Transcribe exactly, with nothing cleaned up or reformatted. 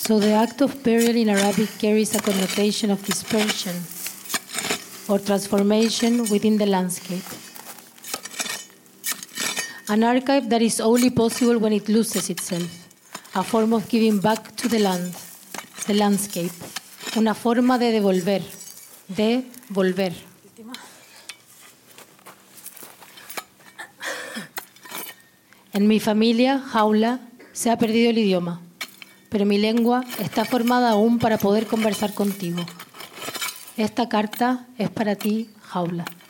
So the act of burial in Arabic carries a connotation of dispersion or transformation within the landscape. An archive that is only possible when it loses itself, a form of giving back to the land, the landscape, una forma de devolver, de volver. En mi familia, jaula, se ha perdido el idioma, pero mi lengua está formada aún para poder conversar contigo. Esta carta es para ti, jaula.